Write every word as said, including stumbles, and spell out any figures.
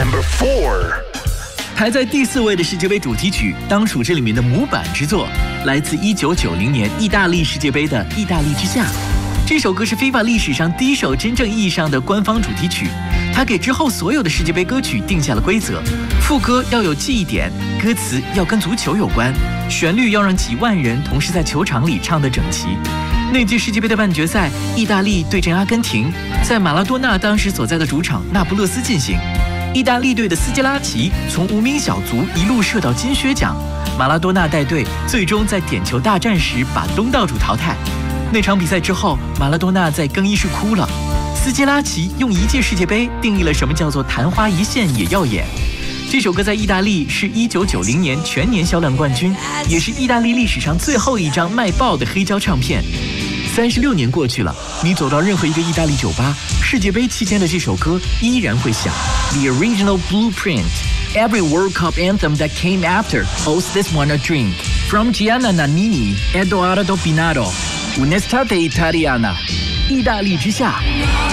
Number four. 排在第四位的世界杯主题曲，当属这里面的模板之作，来自一九九零年意大利世界杯的《意大利之夏》。这首歌是 FIFA 历史上第一首真正意义上的官方主题曲，它给之后所有的世界杯歌曲定下了规则：副歌要有记忆点，歌词要跟足球有关，旋律要让几万人同时在球场里唱得整齐。那届世界杯的半决赛，意大利对阵阿根廷，在马拉多纳当时所在的主场那不勒斯进行。意大利队的斯基拉奇从无名小卒一路射到金靴奖，马拉多纳带队最终在点球大战时把东道主淘汰。那场比赛之后，马拉多纳在更衣室哭了。斯基拉奇用一届世界杯定义了什么叫做昙花一现也耀眼。这首歌在意大利是一九九零年全年销量冠军，也是意大利历史上最后一张卖爆的黑胶唱片。三十六年过去了，你走到任何一个意大利酒吧，世界杯期间的这首歌依然会响。The original blueprint, every World Cup anthem that came after owes this one a drink. From Gianna Nannini, Edoardo Pinato, Un'estate italiana. 意大利之夏。